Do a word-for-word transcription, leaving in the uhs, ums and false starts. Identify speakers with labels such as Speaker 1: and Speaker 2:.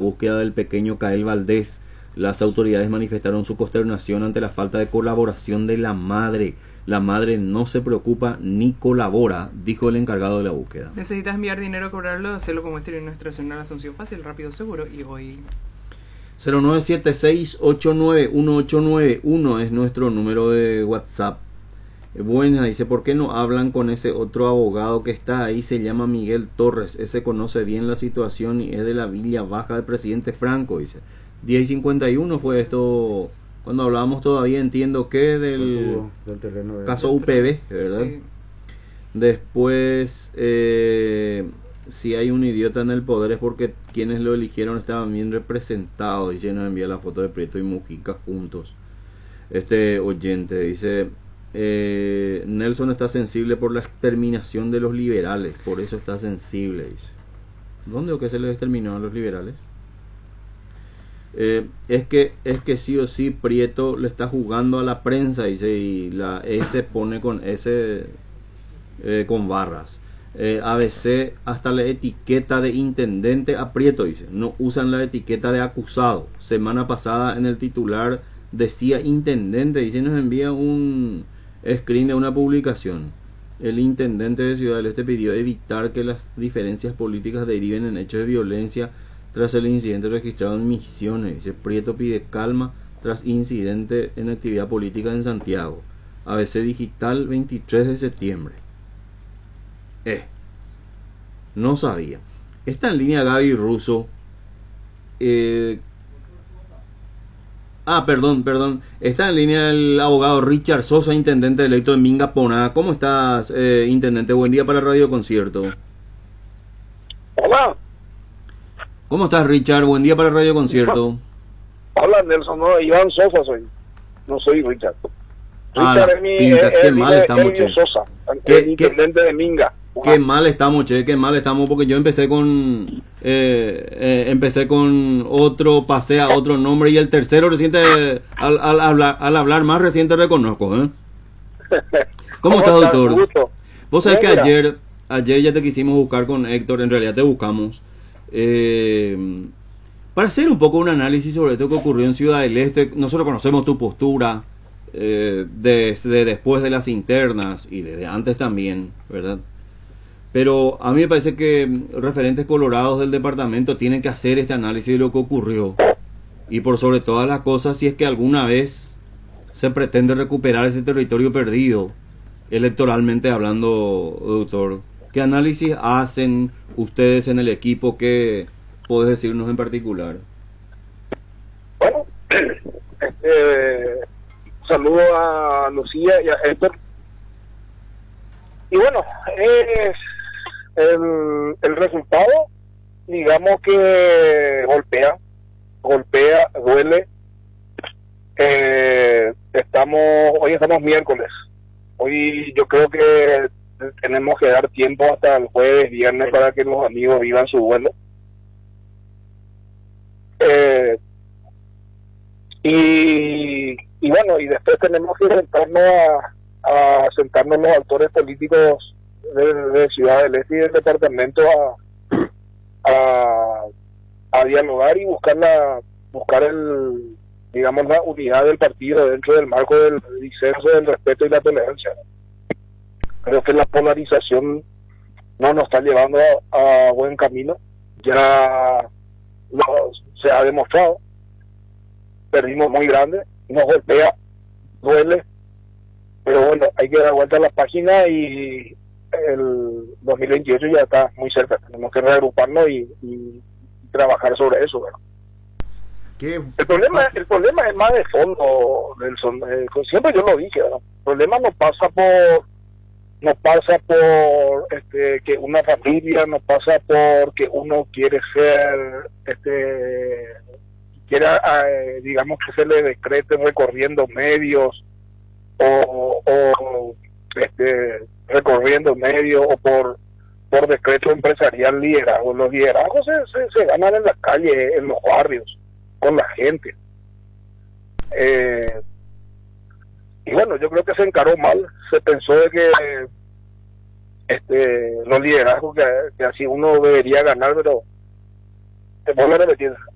Speaker 1: búsqueda del pequeño Kael Valdés. Las autoridades manifestaron su consternación ante la falta de colaboración de la madre. La madre no se preocupa ni colabora, dijo el encargado de la búsqueda.
Speaker 2: ¿Necesitas enviar dinero a cobrarlo? Hacelo como este en nuestra nacional Asunción Fácil, rápido, seguro. Y hoy...
Speaker 1: cero nueve siete seis ocho nueve uno ocho nueve uno es nuestro número de WhatsApp. Buena, dice, ¿por qué no hablan con ese otro abogado que está ahí? Se llama Miguel Torres, ese conoce bien la situación y es de la Villa Baja del presidente Franco, dice. diez y cincuenta y uno fue esto, cuando hablábamos todavía, entiendo que del,
Speaker 3: del terreno de
Speaker 1: caso U P B, ¿verdad?
Speaker 2: Sí.
Speaker 1: Después, eh, si hay un idiota en el poder es porque quienes lo eligieron estaban bien representados, y nos envía la foto de Prieto y Mujica juntos. Este oyente dice... Eh, Nelson está sensible por la exterminación de los liberales, por eso está sensible, dice. ¿Dónde o qué se les exterminó a los liberales? Eh, es que es que sí o sí Prieto le está jugando a la prensa, dice, y la S pone con S eh, con barras. Eh, A B C hasta la etiqueta de intendente a Prieto, dice. No usan la etiqueta de acusado. Semana pasada en el titular decía intendente, dice, nos envía un screen de una publicación. El intendente de Ciudad del Este pidió evitar que las diferencias políticas deriven en hechos de violencia tras el incidente registrado en Misiones. Dice, Prieto pide calma tras incidente en actividad política en Santiago. A B C Digital, veintitrés de septiembre. Eh, no sabía. Está en línea Gaby Russo. Eh, Ah, perdón, perdón. Está en línea el abogado Richard Sosa, intendente electo de Minga Poná. ¿Cómo estás, eh, intendente? Buen día para Radio Concierto.
Speaker 4: Hola.
Speaker 1: ¿Cómo estás, Richard? Buen día para Radio Concierto.
Speaker 4: Hola, Nelson. No, Iván Sosa soy. No soy Richard.
Speaker 1: Ah,
Speaker 4: Richard
Speaker 1: la
Speaker 4: es mi...
Speaker 1: pinta,
Speaker 4: es-
Speaker 1: qué
Speaker 4: es
Speaker 1: mal
Speaker 4: mi-
Speaker 1: estamos,
Speaker 4: es mi
Speaker 1: che.
Speaker 4: Sosa,
Speaker 1: ¿Qué-
Speaker 4: el intendente de Minga.
Speaker 1: Qué mal estamos, che, qué mal estamos, porque yo empecé con eh, eh, empecé con otro, pasé a otro nombre, y el tercero reciente, al, al, hablar, al hablar más reciente reconozco, ¿eh? ¿Cómo estás,
Speaker 4: estás?
Speaker 1: doctor?
Speaker 4: Gusto.
Speaker 1: Vos sabés que
Speaker 4: Bien, mira.
Speaker 1: ayer, ayer ya te quisimos buscar con Héctor, en realidad te buscamos, eh, para hacer un poco un análisis sobre esto que ocurrió en Ciudad del Este. Nosotros conocemos tu postura eh, desde después de las internas y desde antes también, ¿verdad? Pero a mí me parece que referentes colorados del departamento tienen que hacer este análisis de lo que ocurrió. Y por sobre todas las cosas, si es que alguna vez se pretende recuperar ese territorio perdido, electoralmente hablando, doctor. ¿Qué análisis hacen ustedes en el equipo? ¿Qué podés decirnos en particular?
Speaker 4: Bueno, este, saludo a Lucía y a Héctor. Y bueno, es el, el resultado, digamos que golpea, golpea, duele. Eh, estamos, hoy estamos miércoles. Hoy yo creo que tenemos que dar tiempo hasta el jueves, viernes, para que los amigos vivan su duelo. Eh, y, y bueno, y después tenemos que sentarnos a, a sentarnos los actores políticos de, de Ciudad del Este y del departamento a, a, a dialogar y buscar la buscar el digamos la unidad del partido dentro del marco del disenso, del respeto y la tolerancia. Creo que la polarización no nos está llevando a, a buen camino. Ya lo, se ha demostrado. Perdimos muy grande, nos golpea, duele, pero bueno, hay que dar vuelta a la página y el dos mil veintiocho ya está muy cerca. Tenemos que reagruparnos y, y trabajar sobre eso, ¿verdad?
Speaker 3: ¿Qué?
Speaker 4: El problema, el problema es más de fondo, Nelson. Eh, siempre yo lo dije, ¿verdad? El problema no pasa por, no pasa por este que una familia, no pasa por que uno quiere ser, este, quiera, eh, digamos que se le decrete recorriendo medios o, o este, recorriendo medios o por por decreto empresarial liderazgo. Los liderazgos se, se, se ganan en la calle, en los barrios, con la gente. Eh, y bueno, yo creo que se encaró mal. Se pensó de que este los liderazgos que, que así uno debería ganar, pero te vuelvo a repetir,